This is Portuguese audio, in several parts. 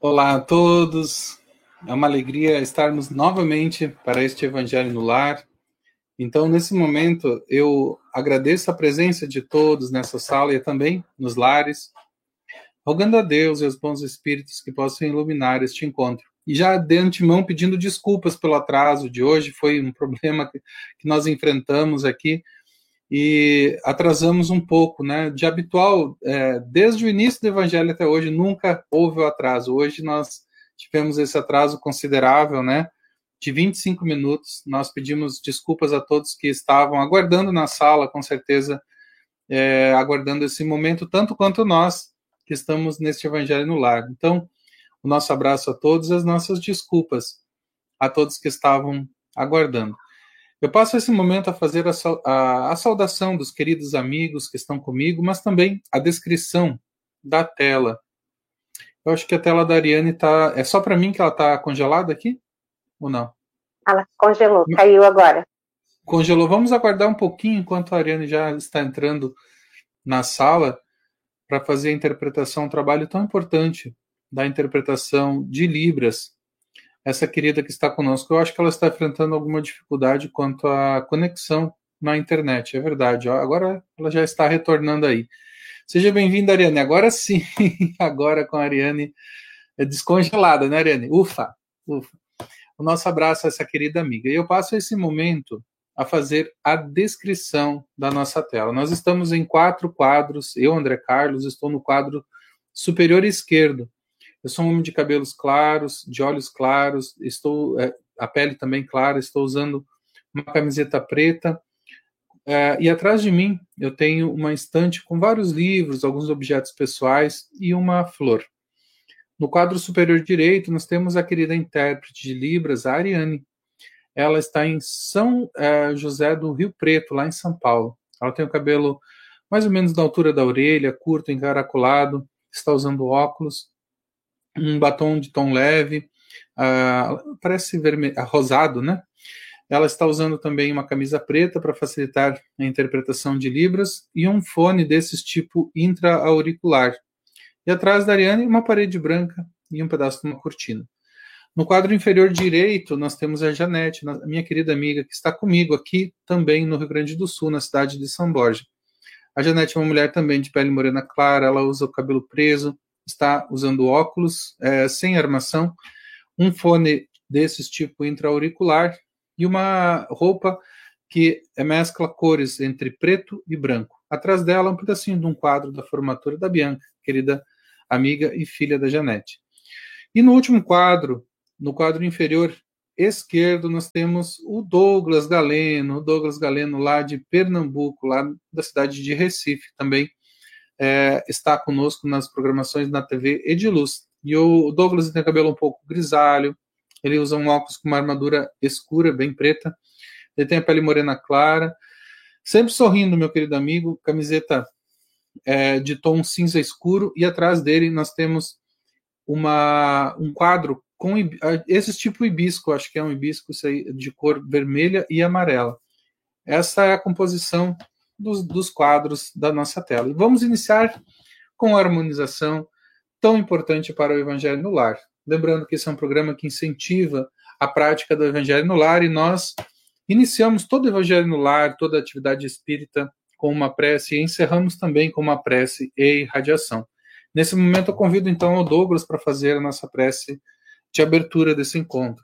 Olá a todos, é uma alegria estarmos novamente para este Evangelho no Lar. Então, nesse momento, eu agradeço a presença de todos nessa sala e também nos lares, rogando a Deus e aos bons espíritos que possam iluminar este encontro. E já de antemão pedindo desculpas pelo atraso de hoje, foi um problema que nós enfrentamos aqui e atrasamos um pouco, né? De habitual, desde o início do Evangelho até hoje, nunca houve o atraso. Hoje nós tivemos esse atraso considerável, né? De 25 minutos. Nós pedimos desculpas a todos que estavam aguardando na sala, com certeza, aguardando esse momento, tanto quanto nós que estamos neste Evangelho no Lar. Então, o nosso abraço a todos e as nossas desculpas a todos que estavam aguardando. Eu passo esse momento a fazer a saudação dos queridos amigos que estão comigo, mas também a descrição da tela. Eu acho que a tela da Ariane está... É só para mim que ela está congelada aqui? Ou não? Ela congelou, caiu agora. Congelou. Vamos aguardar um pouquinho enquanto a Ariane já está entrando na sala para fazer a interpretação, um trabalho tão importante da interpretação de Libras. Essa querida que está conosco, eu acho que ela está enfrentando alguma dificuldade quanto à conexão na internet, é verdade. Agora ela já está retornando aí. Seja bem-vinda, Ariane. Agora sim, agora com a Ariane descongelada, né, Ariane? Ufa, ufa. O nosso abraço a essa querida amiga. E eu passo esse momento a fazer a descrição da nossa tela. Nós estamos em 4 quadros. Eu, André Carlos, estou no quadro superior esquerdo. Eu sou um homem de cabelos claros, de olhos claros, a pele também clara, estou usando uma camiseta preta, e atrás de mim eu tenho uma estante com vários livros, alguns objetos pessoais e uma flor. No quadro superior direito, nós temos a querida intérprete de Libras, a Ariane. Ela está em São José do Rio Preto, lá em São Paulo. Ela tem o cabelo mais ou menos da altura da orelha, curto, encaracolado, está usando óculos, um batom de tom leve, parece vermelho, rosado, né? Ela está usando também uma camisa preta para facilitar a interpretação de Libras e um fone desses tipo intra-auricular. E atrás da Ariane, uma parede branca e um pedaço de uma cortina. No quadro inferior direito, nós temos a Janete, a minha querida amiga, que está comigo aqui também no Rio Grande do Sul, na cidade de São Borja. A Janete é uma mulher também de pele morena clara, ela usa o cabelo preso, está usando óculos sem armação, um fone desses tipo intra-auricular e uma roupa que mescla cores entre preto e branco. Atrás dela, um pedacinho de um quadro da formatura da Bianca, querida amiga e filha da Janete. E no último quadro, no quadro inferior esquerdo, nós temos o Douglas Galeno lá de Pernambuco, lá da cidade de Recife, também está conosco nas programações na TV Ediluz. E o Douglas tem cabelo um pouco grisalho, ele usa um óculos com uma armadura escura, bem preta, ele tem a pele morena clara, sempre sorrindo, meu querido amigo, camiseta de tom cinza escuro, e atrás dele nós temos um quadro com esse tipo hibisco, acho que é um hibisco de cor vermelha e amarela. Essa é a composição dos quadros da nossa tela. E vamos iniciar com a harmonização tão importante para o Evangelho no Lar. Lembrando que esse é um programa que incentiva a prática do Evangelho no Lar e nós iniciamos todo o Evangelho no Lar, toda a atividade espírita com uma prece e encerramos também com uma prece e irradiação. Nesse momento eu convido então o Douglas para fazer a nossa prece de abertura desse encontro.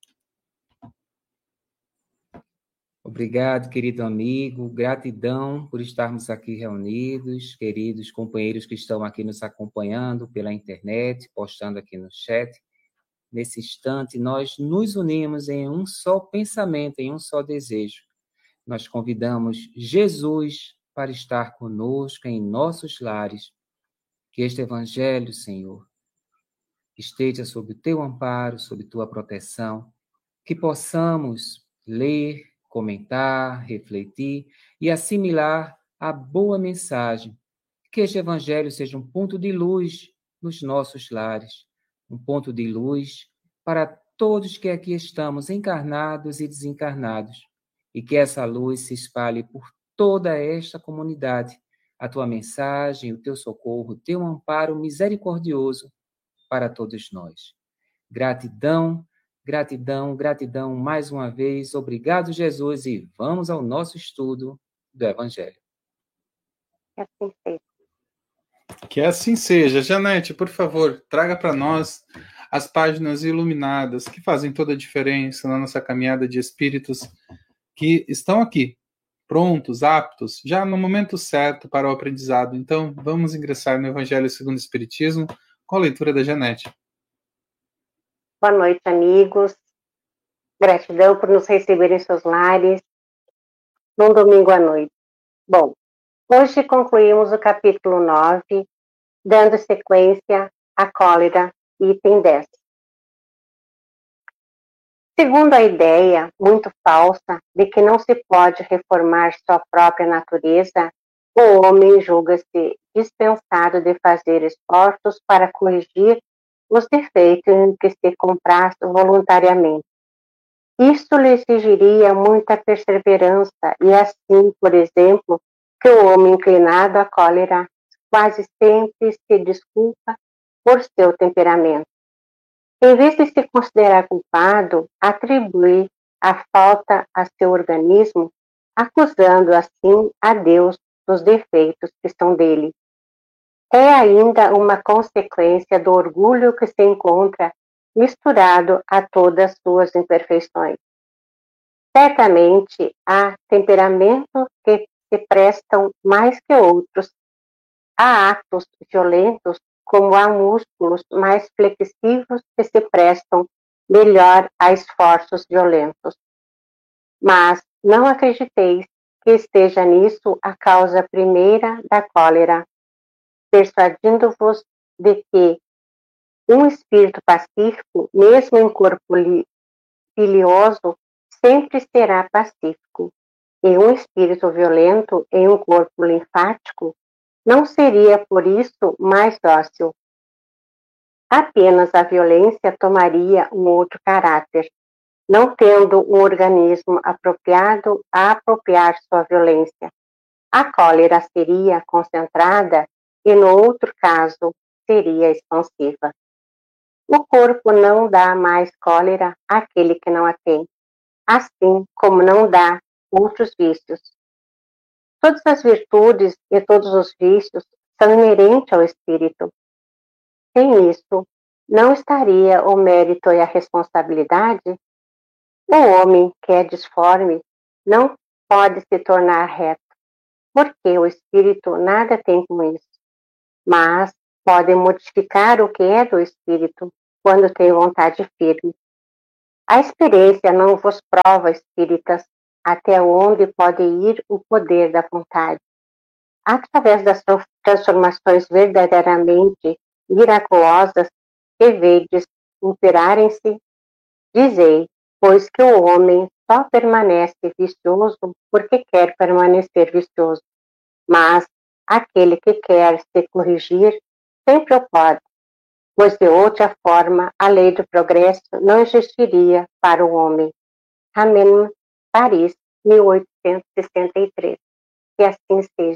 Obrigado, querido amigo, gratidão por estarmos aqui reunidos, queridos companheiros que estão aqui nos acompanhando pela internet, postando aqui no chat. Nesse instante, nós nos unimos em um só pensamento, em um só desejo. Nós convidamos Jesus para estar conosco em nossos lares. Que este Evangelho, Senhor, esteja sob o teu amparo, sob tua proteção, que possamos ler, comentar, refletir e assimilar a boa mensagem. Que este Evangelho seja um ponto de luz nos nossos lares, um ponto de luz para todos que aqui estamos, encarnados e desencarnados, e que essa luz se espalhe por toda esta comunidade. A tua mensagem, o teu socorro, o teu amparo misericordioso para todos nós. Gratidão, gratidão, gratidão mais uma vez. Obrigado, Jesus, e vamos ao nosso estudo do Evangelho. Que assim seja. Que assim seja. Janete, por favor, traga para nós as páginas iluminadas que fazem toda a diferença na nossa caminhada de espíritos que estão aqui, prontos, aptos, já no momento certo para o aprendizado. Então, vamos ingressar no Evangelho segundo o Espiritismo com a leitura da Janete. Boa noite, amigos. Gratidão por nos receber em seus lares num domingo à noite. Bom, hoje concluímos o capítulo 9, dando sequência à cólera, item 10. Segundo a ideia, muito falsa, de que não se pode reformar sua própria natureza, o homem julga-se dispensado de fazer esforços para corrigir os defeitos em que se compraz voluntariamente. Isso lhe exigiria muita perseverança e assim, por exemplo, que o homem inclinado à cólera quase sempre se desculpa por seu temperamento. Em vez de se considerar culpado, atribui a falta a seu organismo, acusando assim a Deus dos defeitos que são dele. É ainda uma consequência do orgulho que se encontra misturado a todas as suas imperfeições. Certamente há temperamentos que se prestam mais que outros a atos violentos, como há músculos mais flexivos que se prestam melhor a esforços violentos. Mas não acrediteis que esteja nisso a causa primeira da cólera, persuadindo-vos de que um espírito pacífico, mesmo em corpo filioso, sempre será pacífico, e um espírito violento em um corpo linfático não seria, por isso, mais dócil. Apenas a violência tomaria um outro caráter, não tendo um organismo apropriado a apropriar sua violência. A cólera seria concentrada e, no outro caso, seria expansiva. O corpo não dá mais cólera àquele que não a tem, assim como não dá outros vícios. Todas as virtudes e todos os vícios são inerentes ao espírito. Sem isso, não estaria o mérito e a responsabilidade? O homem que é disforme não pode se tornar reto, porque o espírito nada tem com isso. Mas pode modificar o que é do espírito quando tem vontade firme. A experiência não vos prova, espíritas, até onde pode ir o poder da vontade. Através das transformações verdadeiramente miraculosas que vedes operarem-se, dizei, pois que o homem só permanece vicioso porque quer permanecer vicioso, mas aquele que quer se corrigir sempre o pode, pois de outra forma a lei do progresso não existiria para o homem. Amém. Paris, 1863. Que assim seja.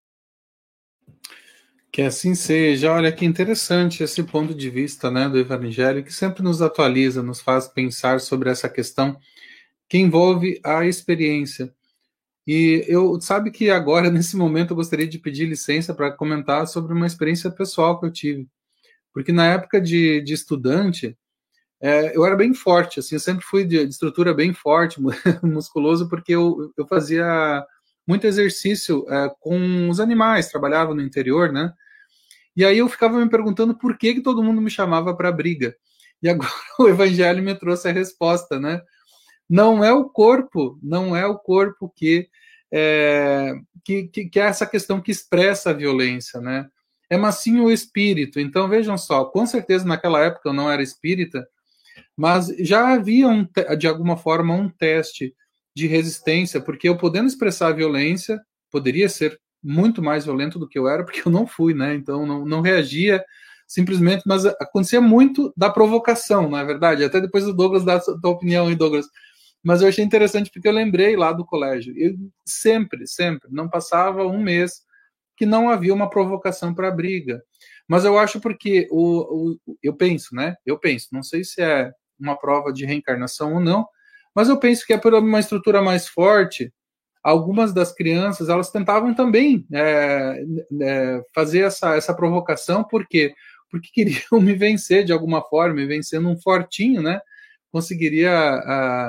Que assim seja. Olha que interessante esse ponto de vista, né, do Evangelho, que sempre nos atualiza, nos faz pensar sobre essa questão que envolve a experiência. E eu sabe que agora, nesse momento, eu gostaria de pedir licença para comentar sobre uma experiência pessoal que eu tive. Porque na época de estudante, eu era bem forte, assim, eu sempre fui de estrutura bem forte, musculoso, porque eu fazia muito exercício com os animais, trabalhava no interior, né? E aí eu ficava me perguntando por que todo mundo me chamava para briga. E agora o Evangelho me trouxe a resposta, né? Não é o corpo que é essa questão que expressa a violência, né? É mas sim o espírito. Então vejam só, com certeza naquela época eu não era espírita, mas já havia de alguma forma um teste de resistência, porque eu podendo expressar a violência, poderia ser muito mais violento do que eu era, porque eu não fui, né? Então não reagia simplesmente, mas acontecia muito da provocação, não é verdade? Até depois o Douglas dá a sua opinião, hein, Douglas? Mas eu achei interessante porque eu lembrei lá do colégio. Eu sempre, não passava um mês que não havia uma provocação para briga. Mas eu acho porque eu penso, né? Eu penso, não sei se é uma prova de reencarnação ou não, mas eu penso que é por uma estrutura mais forte. Algumas das crianças, elas tentavam também fazer essa provocação, por quê? Porque queriam me vencer de alguma forma, me vencer num fortinho, né? Conseguiria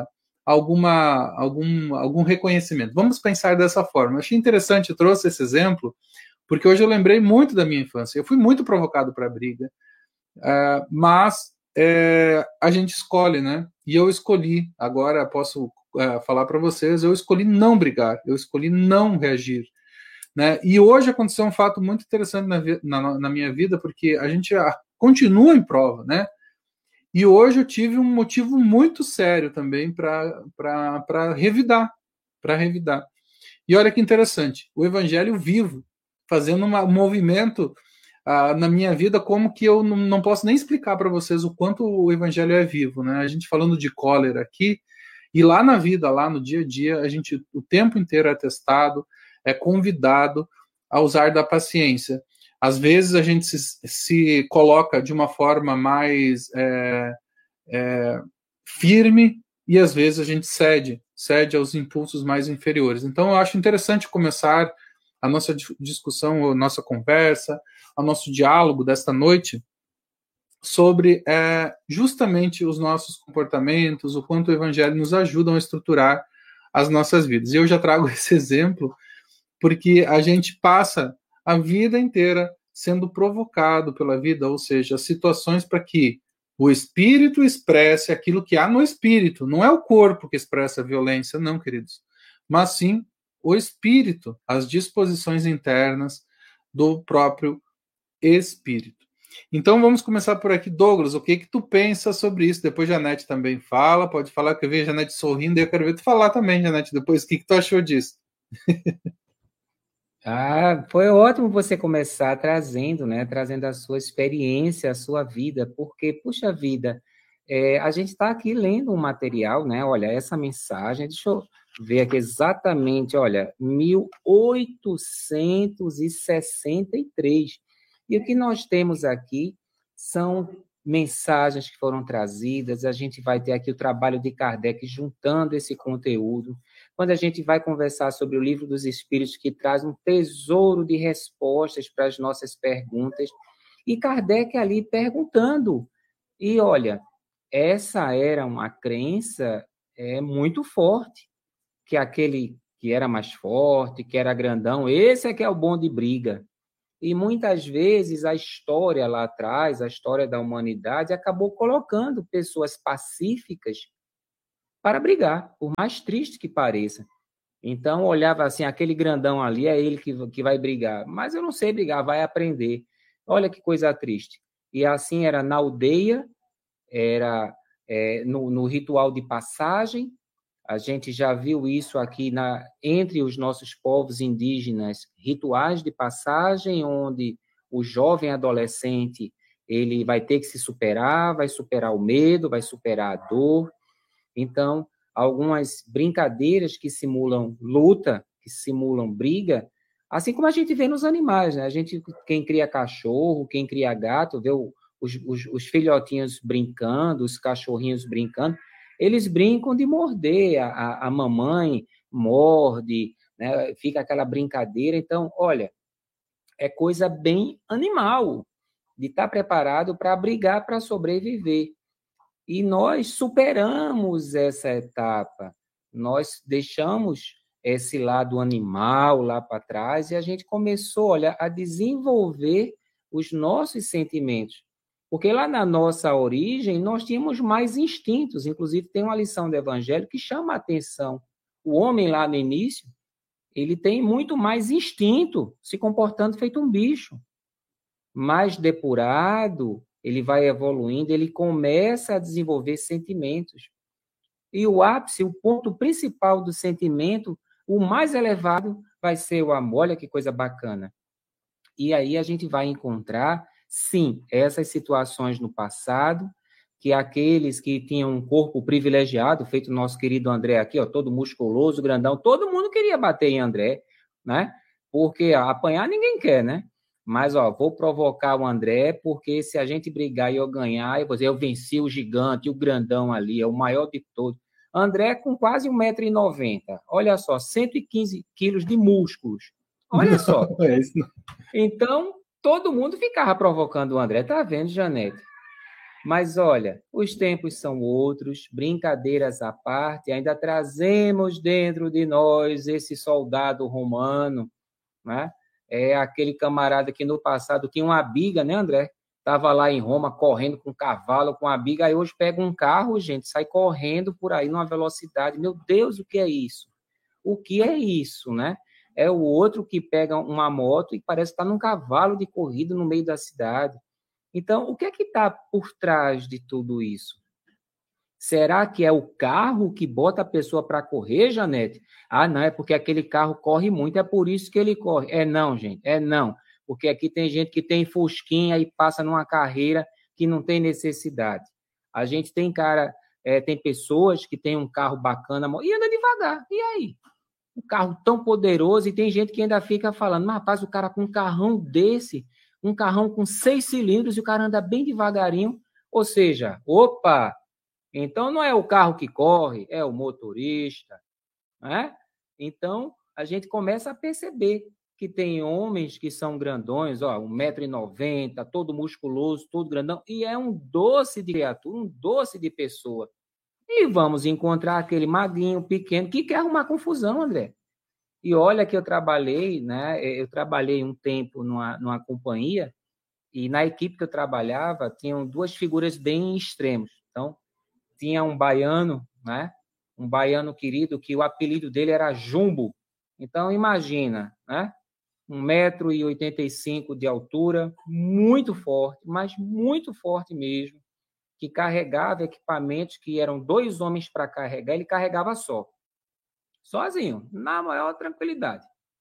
algum reconhecimento. Vamos pensar dessa forma. Eu achei interessante, eu trouxe esse exemplo, porque hoje eu lembrei muito da minha infância. Eu fui muito provocado para a briga, mas a gente escolhe, né? E eu escolhi, agora posso falar para vocês, eu escolhi não brigar, eu escolhi não reagir, né? E hoje aconteceu um fato muito interessante na minha vida, porque a gente continua em prova, né? E hoje eu tive um motivo muito sério também para revidar, E olha que interessante, o evangelho vivo, fazendo um movimento na minha vida, como que eu não posso nem explicar para vocês o quanto o evangelho é vivo, né? A gente falando de cólera aqui, e lá na vida, lá no dia a dia, a gente o tempo inteiro é testado, é convidado a usar da paciência. Às vezes a gente se coloca de uma forma mais firme, e às vezes a gente cede aos impulsos mais inferiores. Então eu acho interessante começar a nossa discussão, a nossa conversa, o nosso diálogo desta noite sobre justamente os nossos comportamentos, o quanto o evangelho nos ajuda a estruturar as nossas vidas. E eu já trago esse exemplo porque a gente passa a vida inteira sendo provocado pela vida, ou seja, situações para que o espírito expresse aquilo que há no espírito. Não é o corpo que expressa a violência, não, queridos, mas sim o espírito, as disposições internas do próprio espírito. Então vamos começar por aqui. Douglas, o que tu pensa sobre isso? Depois Janete também fala, pode falar, que eu vejo a Janete sorrindo, e eu quero ver tu falar também, Janete, depois o que tu achou disso? Foi ótimo você começar trazendo, né? Trazendo a sua experiência, a sua vida, porque, puxa vida, a gente está aqui lendo um material, né? Olha, essa mensagem, deixa eu ver aqui exatamente, olha, 1863. E o que nós temos aqui são mensagens que foram trazidas, a gente vai ter aqui o trabalho de Kardec juntando esse conteúdo. Quando a gente vai conversar sobre o Livro dos Espíritos, que traz um tesouro de respostas para as nossas perguntas, e Kardec ali perguntando. E olha, essa era uma crença muito forte, que aquele que era mais forte, que era grandão, esse é que é o bom de briga. E muitas vezes a história lá atrás, a história da humanidade, acabou colocando pessoas pacíficas para brigar, por mais triste que pareça. Então, olhava assim, aquele grandão ali, é ele que vai brigar. Mas eu não sei brigar, vai aprender. Olha que coisa triste. E assim era na aldeia, era no ritual de passagem. A gente já viu isso aqui entre os nossos povos indígenas, rituais de passagem, onde o jovem adolescente ele vai ter que se superar, vai superar o medo, vai superar a dor. Então, algumas brincadeiras que simulam luta, que simulam briga, assim como a gente vê nos animais, né? Quem cria cachorro, quem cria gato, vê os filhotinhos brincando, os cachorrinhos brincando, eles brincam de morder, a mamãe morde, né? Fica aquela brincadeira. Então, olha, é coisa bem animal de estar preparado para brigar, para sobreviver. E nós superamos essa etapa, nós deixamos esse lado animal lá para trás e a gente começou, olha, a desenvolver os nossos sentimentos. Porque lá na nossa origem, nós tínhamos mais instintos. Inclusive, tem uma lição do Evangelho que chama a atenção. O homem lá no início, ele tem muito mais instinto, se comportando feito um bicho. Mais depurado, ele vai evoluindo, ele começa a desenvolver sentimentos. E o ápice, o ponto principal do sentimento, o mais elevado, vai ser o amor. Olha que coisa bacana. E aí a gente vai encontrar, sim, essas situações no passado, que aqueles que tinham um corpo privilegiado, feito o nosso querido André aqui, ó, todo musculoso, grandão, todo mundo queria bater em André, né? Porque apanhar ninguém quer, né? Mas, ó, vou provocar o André, porque se a gente brigar e eu ganhar, eu vou dizer, eu venci o gigante, o grandão ali, é o maior de todos. André com quase 1,90 m. Olha só, 115 quilos de músculos. Olha só. É isso não. Então, todo mundo ficava provocando o André. Tá vendo, Janete? Mas, olha, os tempos são outros, brincadeiras à parte, ainda trazemos dentro de nós esse soldado romano, né? É aquele camarada que no passado tinha uma biga, né, André? Estava lá em Roma correndo com um cavalo, com a biga, aí hoje pega um carro, gente, sai correndo por aí numa velocidade. Meu Deus, o que é isso? O que é isso, né? É o outro que pega uma moto e parece estar num cavalo de corrida no meio da cidade. Então, o que é que está por trás de tudo isso? Será que é o carro que bota a pessoa para correr, Janete? Ah, não, é porque aquele carro corre muito, é por isso que ele corre. É não, gente, é não. Porque aqui tem gente que tem fusquinha e passa numa carreira que não tem necessidade. A gente tem tem pessoas que têm um carro bacana e anda devagar. E aí? Um carro tão poderoso e tem gente que ainda fica falando, mas rapaz, o cara com um carrão desse, um carrão com 6 cilindros e o cara anda bem devagarinho. Ou seja, opa! Então, não é o carro que corre, é o motorista, né? Então, a gente começa a perceber que tem homens que são grandões, ó, 1,90 m, todo musculoso, todo grandão, e é um doce de criatura, um doce de pessoa. E vamos encontrar aquele magrinho, pequeno, que quer arrumar confusão, André. E olha que eu trabalhei, né? Eu trabalhei um tempo numa companhia, e na equipe que eu trabalhava, tinham duas figuras bem extremos. Então, tinha um baiano, né? Um baiano querido, que o apelido dele era Jumbo. Então, imagina, né? 1,85 m de altura, muito forte, mas muito forte mesmo, que carregava equipamentos que eram 2 homens para carregar, ele carregava sozinho, na maior tranquilidade.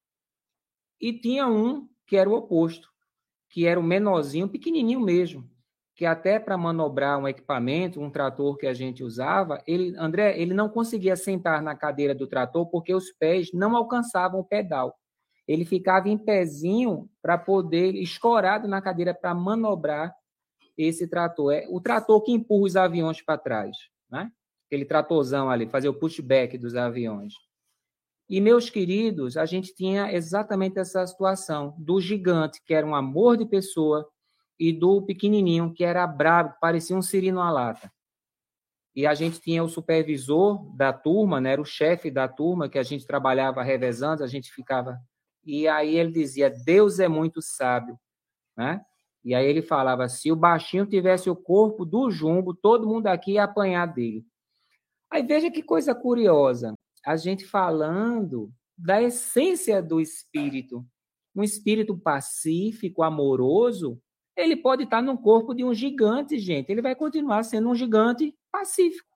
E tinha um que era o oposto, que era o menorzinho, pequenininho mesmo, que até para manobrar um equipamento, um trator que a gente usava, André, ele não conseguia sentar na cadeira do trator porque os pés não alcançavam o pedal. Ele ficava em pezinho para poder, escorado na cadeira para manobrar esse trator. É o trator que empurra os aviões para trás, né? Aquele tratorzão ali, fazer o pushback dos aviões. E, meus queridos, a gente tinha exatamente essa situação do gigante, que era um amor de pessoa, e do pequenininho, que era brabo, parecia um siri numa lata. E a gente tinha o supervisor da turma, né, era o chefe da turma, que a gente trabalhava revezando, a gente ficava... E aí ele dizia, Deus é muito sábio, né? E aí ele falava, se o baixinho tivesse o corpo do Jumbo, todo mundo aqui ia apanhar dele. Aí veja que coisa curiosa, a gente falando da essência do espírito. Um espírito pacífico, amoroso, ele pode estar no corpo de um gigante, gente. Ele vai continuar sendo um gigante pacífico,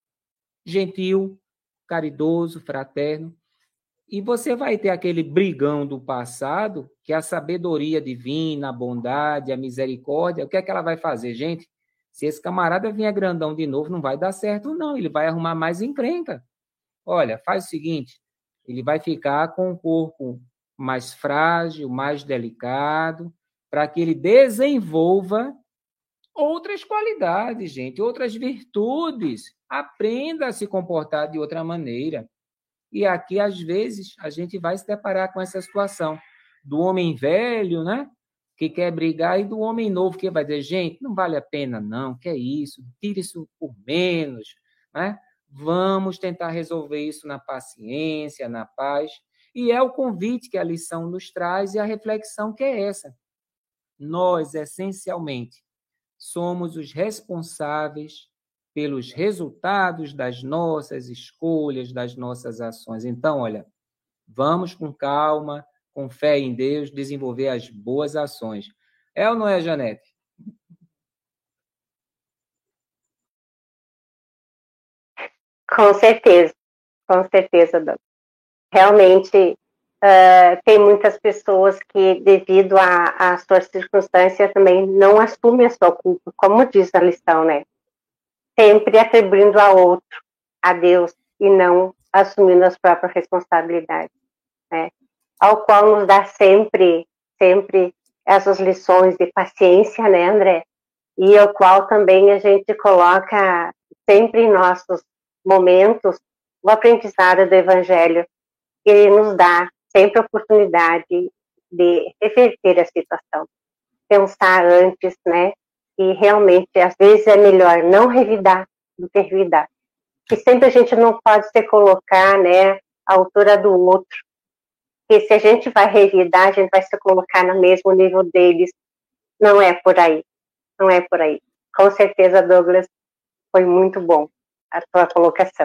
gentil, caridoso, fraterno. E você vai ter aquele brigão do passado, que a sabedoria divina, a bondade, a misericórdia, o que é que ela vai fazer, gente? Se esse camarada vier grandão de novo, não vai dar certo, não. Ele vai arrumar mais encrenca. Olha, faz o seguinte, ele vai ficar com o corpo mais frágil, mais delicado, para que ele desenvolva outras qualidades, gente, outras virtudes. Aprenda a se comportar de outra maneira. E aqui, às vezes, a gente vai se deparar com essa situação do homem velho, né? Que quer brigar, e do homem novo que vai dizer, gente, não vale a pena não, que é isso, tira isso por menos, né? Vamos tentar resolver isso na paciência, na paz. E é o convite que a lição nos traz e a reflexão que é essa. Nós, essencialmente, somos os responsáveis pelos resultados das nossas escolhas, das nossas ações. Então, olha, vamos com calma, com fé em Deus, desenvolver as boas ações. É ou não é, Janete? Com certeza, Dona. Realmente, tem muitas pessoas que, devido às suas circunstâncias, também não assumem a sua culpa, como diz a lição, né? Sempre atribuindo a outro, a Deus, e não assumindo as próprias responsabilidades, né? Ao qual nos dá sempre essas lições de paciência, né, André? E o qual também a gente coloca sempre em nossos momentos o aprendizado do Evangelho, que nos dá sempre a oportunidade de reverter a situação, pensar antes, né? E realmente, às vezes, é melhor não revidar do que revidar. E sempre a gente não pode se colocar, né, à altura do outro. Porque se a gente vai revidar, a gente vai se colocar no mesmo nível deles. Não é por aí. Não é por aí. Com certeza, Douglas, foi muito bom a tua colocação.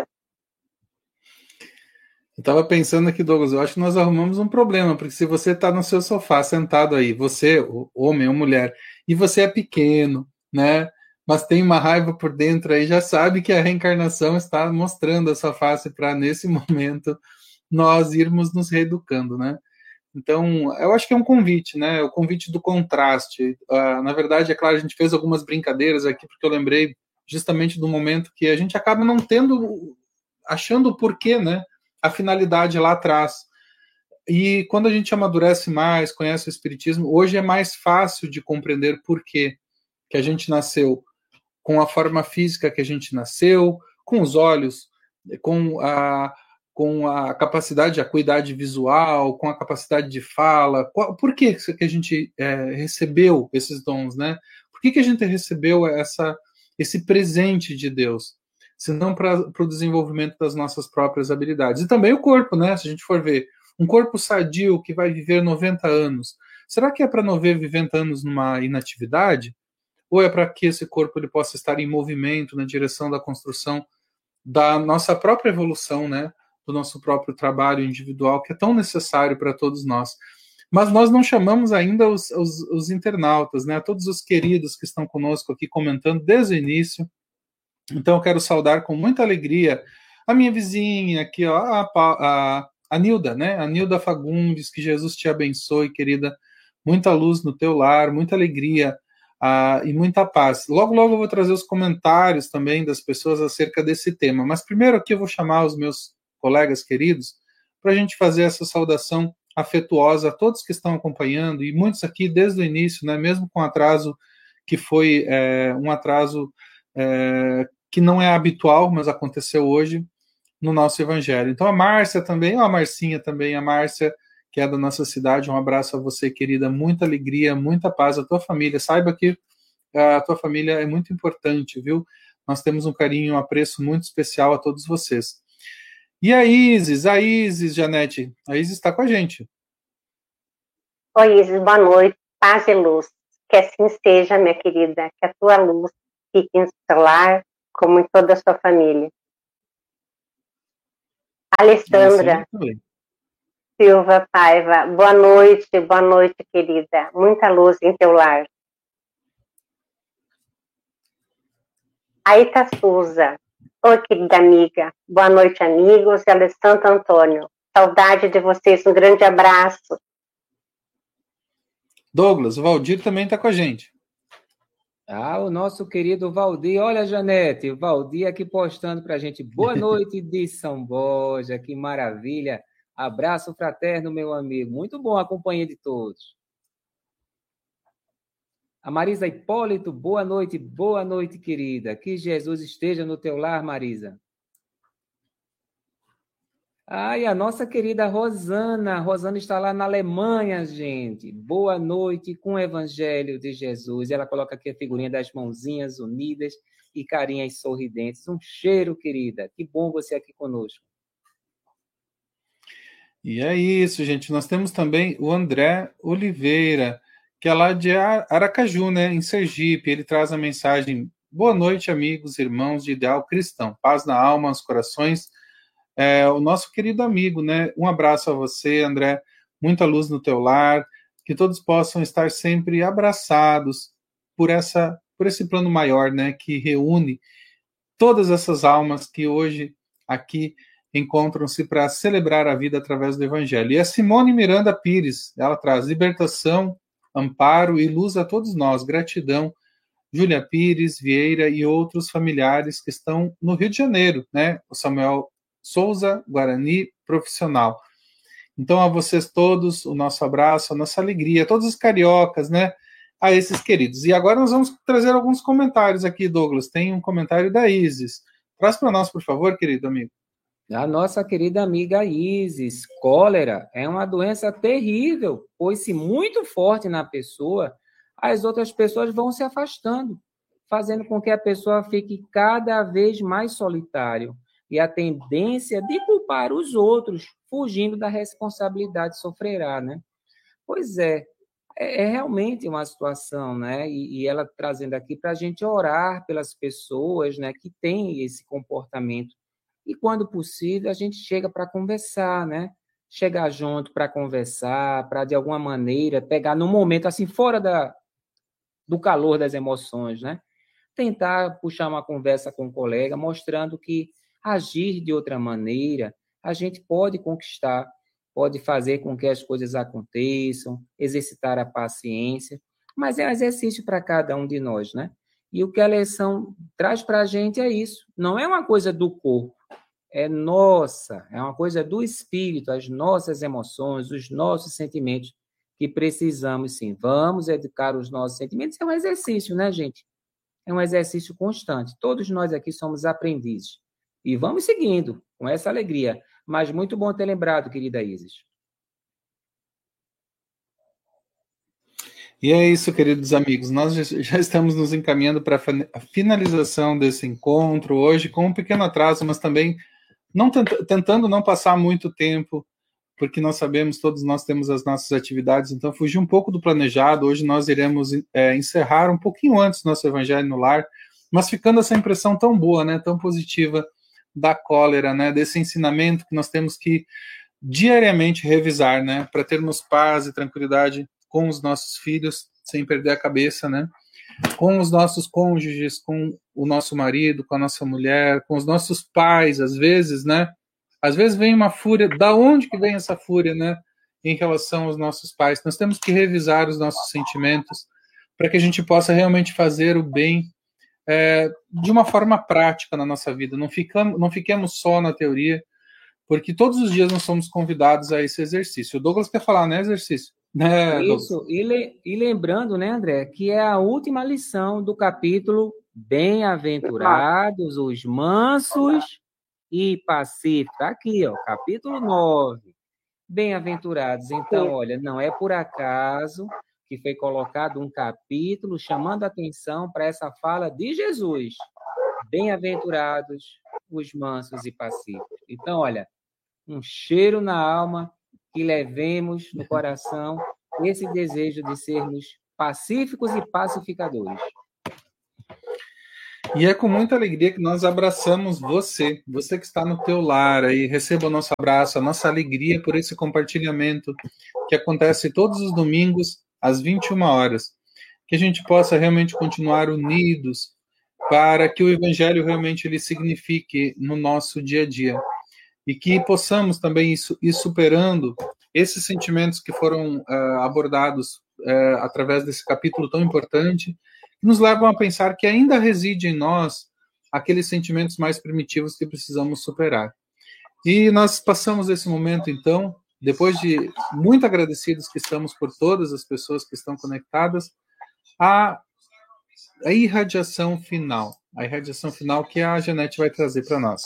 Eu estava pensando aqui, Douglas, eu acho que nós arrumamos um problema, porque se você está no seu sofá sentado aí, você, homem ou mulher, e você é pequeno, né? Mas tem uma raiva por dentro aí, já sabe que a reencarnação está mostrando a sua face para, nesse momento, nós irmos nos reeducando, né? Então, eu acho que é um convite, né? O convite do contraste. Na verdade, é claro, a gente fez algumas brincadeiras aqui, porque eu lembrei justamente do momento que a gente acaba não tendo, achando o porquê, né? A finalidade lá atrás. E quando a gente amadurece mais, conhece o Espiritismo, hoje é mais fácil de compreender por quê que a gente nasceu com a forma física que a gente nasceu, com os olhos, com a capacidade de acuidade visual, com a capacidade de fala. Por que a gente recebeu esses dons, né? Por que a gente recebeu esse presente de Deus? Senão para o desenvolvimento das nossas próprias habilidades. E também o corpo, né? Se a gente for ver, um corpo sadio que vai viver 90 anos, será que é para não viver 90 anos numa inatividade? Ou é para que esse corpo ele possa estar em movimento na direção da construção da nossa própria evolução, né? Do nosso próprio trabalho individual, que é tão necessário para todos nós. Mas nós não chamamos ainda os internautas, né? Todos os queridos que estão conosco aqui comentando desde o início. Então eu quero saudar com muita alegria a minha vizinha aqui, ó, a Nilda, né? A Nilda Fagundes, que Jesus te abençoe, querida. Muita luz no teu lar, muita alegria e muita paz. Logo, logo eu vou trazer os comentários também das pessoas acerca desse tema. Mas primeiro aqui eu vou chamar os meus colegas queridos para a gente fazer essa saudação afetuosa a todos que estão acompanhando, e muitos aqui desde o início, né? Mesmo com atraso, que foi um atraso que não é habitual, mas aconteceu hoje no nosso evangelho. Então a Márcia também, a Marcinha também, a Márcia, que é da nossa cidade, um abraço a você, querida, muita alegria, muita paz, a tua família, saiba que a tua família é muito importante, viu? Nós temos um carinho, um apreço muito especial a todos vocês. E a Isis, Janete, a Isis está com a gente. Oi, Isis, boa noite, paz e luz, que assim seja, minha querida, que a tua luz fique em seu lar, como em toda a sua família. Alessandra Silva Paiva, boa noite, querida. Muita luz em teu lar. Aita Souza, oi, querida amiga. Boa noite, amigos. E Alessandro Antônio, saudade de vocês. Um grande abraço. Douglas, o Valdir também está com a gente. O nosso querido Valdir. Olha, Janete, o Valdir aqui postando para a gente. Boa noite de São Borja, que maravilha. Abraço fraterno, meu amigo. Muito bom a companhia de todos. A Marisa Hipólito, boa noite, querida. Que Jesus esteja no teu lar, Marisa. E a nossa querida Rosana. Rosana está lá na Alemanha, gente. Boa noite com o Evangelho de Jesus. Ela coloca aqui a figurinha das mãozinhas unidas e carinhas sorridentes. Um cheiro, querida. Que bom você aqui conosco. E é isso, gente. Nós temos também o André Oliveira, que é lá de Aracaju, né, em Sergipe. Ele traz a mensagem: boa noite, amigos, irmãos de ideal cristão. Paz na alma, nos corações. O nosso querido amigo, né? Um abraço a você, André. Muita luz no teu lar. Que todos possam estar sempre abraçados por esse plano maior, né? Que reúne todas essas almas que hoje aqui encontram-se para celebrar a vida através do Evangelho. E a Simone Miranda Pires, ela traz libertação, amparo e luz a todos nós. Gratidão, Júlia Pires, Vieira e outros familiares que estão no Rio de Janeiro, né? O Samuel Souza, Guarani, profissional. Então, a vocês todos, o nosso abraço, a nossa alegria, a todos os cariocas, né? A esses queridos. E agora nós vamos trazer alguns comentários aqui, Douglas. Tem um comentário da Isis. Traz para nós, por favor, querido amigo. A nossa querida amiga Isis, cólera é uma doença terrível, pois se muito forte na pessoa, as outras pessoas vão se afastando, fazendo com que a pessoa fique cada vez mais solitário e a tendência de culpar os outros, fugindo da responsabilidade sofrerá, né? Pois é realmente uma situação, né? E ela trazendo aqui para a gente orar pelas pessoas, né, que têm esse comportamento. E, quando possível, a gente chega para conversar, né? Chegar junto para conversar, para, de alguma maneira, pegar no momento, assim, fora do calor das emoções, né? Tentar puxar uma conversa com um colega, mostrando que agir de outra maneira, a gente pode conquistar, pode fazer com que as coisas aconteçam, exercitar a paciência, mas é um exercício para cada um de nós, né? E o que a lição traz para a gente é isso, não é uma coisa do corpo, é nossa, é uma coisa do espírito, as nossas emoções, os nossos sentimentos, que precisamos, sim. Vamos educar os nossos sentimentos, é um exercício, né, gente? É um exercício constante. Todos nós aqui somos aprendizes. E vamos seguindo, com essa alegria. Mas muito bom ter lembrado, querida Isis. E é isso, queridos amigos. Nós já estamos nos encaminhando para a finalização desse encontro hoje, com um pequeno atraso, mas também não tentando não passar muito tempo, porque nós sabemos, todos nós temos as nossas atividades, então fugir um pouco do planejado. Hoje nós iremos encerrar um pouquinho antes do nosso Evangelho no Lar, mas ficando essa impressão tão boa, né, tão positiva da cólera, né, desse ensinamento que nós temos que diariamente revisar, né, para termos paz e tranquilidade com os nossos filhos, sem perder a cabeça, né, com os nossos cônjuges, com o nosso marido, com a nossa mulher, com os nossos pais, às vezes, né, às vezes vem uma fúria. Da onde que vem essa fúria, né, em relação aos nossos pais? Nós temos que revisar os nossos sentimentos para que a gente possa realmente fazer o bem de uma forma prática na nossa vida. Não fiquemos só na teoria, porque todos os dias nós somos convidados a esse exercício. O Douglas quer falar, né, exercício? Né, Isso, e lembrando, né, André, que é a última lição do capítulo Bem-aventurados os mansos e pacíficos. Aqui, ó, capítulo 9. Bem-aventurados. Então, olha, não é por acaso que foi colocado um capítulo chamando a atenção para essa fala de Jesus. Bem-aventurados os mansos e pacíficos. Então, olha, um cheiro na alma, que levemos no coração esse desejo de sermos pacíficos e pacificadores. E é com muita alegria que nós abraçamos você que está no teu lar aí, receba o nosso abraço, a nossa alegria por esse compartilhamento que acontece todos os domingos às 21 horas. Que a gente possa realmente continuar unidos para que o Evangelho realmente ele signifique no nosso dia a dia. E que possamos também ir superando esses sentimentos que foram abordados através desse capítulo tão importante, que nos levam a pensar que ainda reside em nós aqueles sentimentos mais primitivos que precisamos superar. E nós passamos esse momento, então, depois de muito agradecidos que estamos por todas as pessoas que estão conectadas, a irradiação final. A irradiação final que a Janete vai trazer para nós.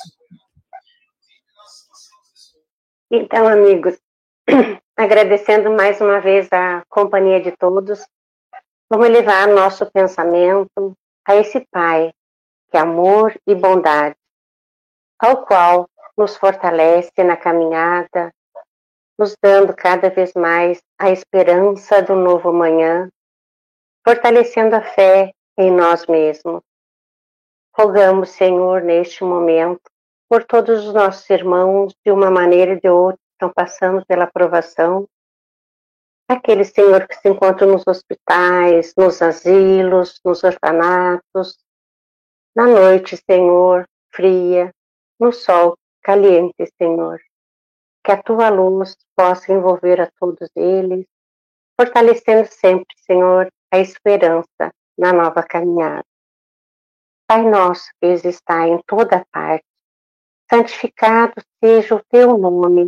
Então, amigos, agradecendo mais uma vez a companhia de todos, vamos levar nosso pensamento a esse Pai, que é amor e bondade, ao qual nos fortalece na caminhada, nos dando cada vez mais a esperança do novo amanhã, fortalecendo a fé em nós mesmos. Rogamos, Senhor, neste momento, por todos os nossos irmãos, de uma maneira ou de outra, estão passando pela provação. Aqueles, Senhor, que se encontram nos hospitais, nos asilos, nos orfanatos, na noite, Senhor, fria, no sol caliente, Senhor. Que a Tua luz possa envolver a todos eles, fortalecendo sempre, Senhor, a esperança na nova caminhada. Pai nosso que está em toda parte, santificado seja o Teu nome,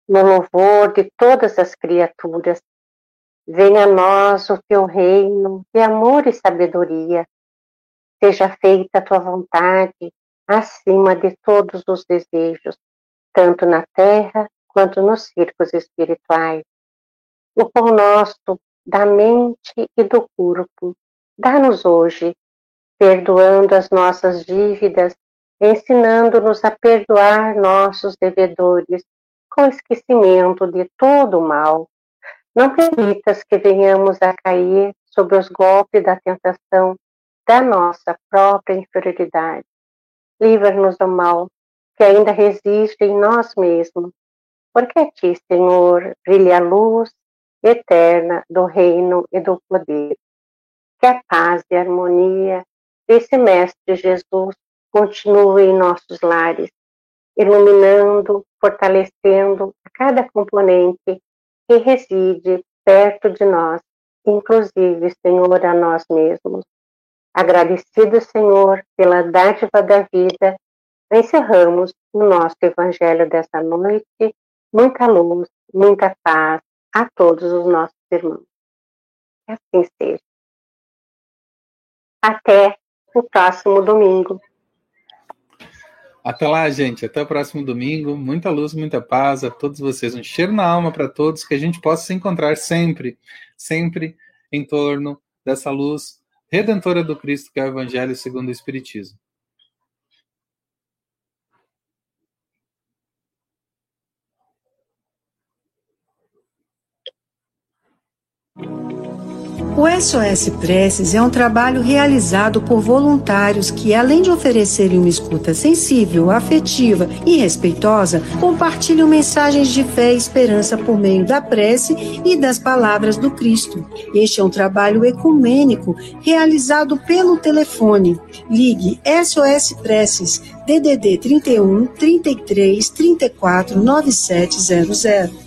no louvor de todas as criaturas. Venha a nós o teu reino de amor e sabedoria. Seja feita a tua vontade acima de todos os desejos, tanto na terra quanto nos círculos espirituais. O pão nosso da mente e do corpo, dá-nos hoje, perdoando as nossas dívidas, ensinando-nos a perdoar nossos devedores, com esquecimento de todo o mal. Não permitas que venhamos a cair sob os golpes da tentação da nossa própria inferioridade. Livra-nos do mal, que ainda resiste em nós mesmos, porque a ti, Senhor, brilha a luz eterna do reino e do poder. Que a paz e a harmonia desse Mestre Jesus continue em nossos lares, iluminando, fortalecendo a cada componente que reside perto de nós, inclusive, Senhor, a nós mesmos. Agradecido, Senhor, pela dádiva da vida, encerramos o nosso Evangelho dessa noite. Muita luz, muita paz a todos os nossos irmãos. Que assim seja. Até o próximo domingo. Até lá, gente. Até o próximo domingo. Muita luz, muita paz a todos vocês. Um cheiro na alma para todos, que a gente possa se encontrar sempre, sempre em torno dessa luz redentora do Cristo, que é o Evangelho segundo o Espiritismo. O SOS Preces é um trabalho realizado por voluntários que, além de oferecerem uma escuta sensível, afetiva e respeitosa, compartilham mensagens de fé e esperança por meio da prece e das palavras do Cristo. Este é um trabalho ecumênico realizado pelo telefone. Ligue SOS Preces, DDD 31 33 34 9700.